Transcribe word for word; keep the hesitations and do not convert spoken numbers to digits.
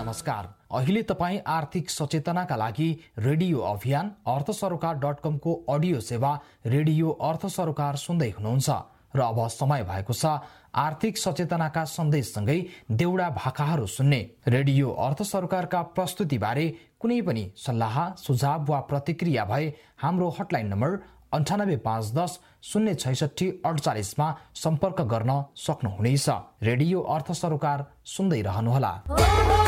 नमस्कार। अहिले तपाईँ आर्थिक सचेतनाका लागि रेडियो अभियान अर्थ सरोकार डट कम को अडियो सेवा रेडियो अर्थ सरोकार सुन्दै हुनुहुन्छ र अब समय भएको छ आर्थिक सचेतनाका सन्देशसँगै देउडा भाकाहरू सुन्ने। रेडियो अर्थ सरोकारका प्रस्तुतिबारे कुनै पनि सल्लाह सुझाव वा प्रतिक्रिया भए हाम्रो हटलाइन नम्बर अन्ठानब्बे पाँच दस शून्य छैसठी अडचालिसमा सम्पर्क गर्न सक्नुहुनेछ। रेडियो अर्थ सरोकार सुन्दै रहनुहोला।